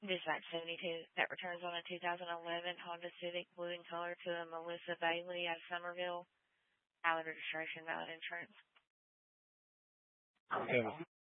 Dispatch 72, that returns on a 2011 Honda Civic blue in color to a Melissa Bailey out of Somerville. Valid registration, valid insurance. Okay.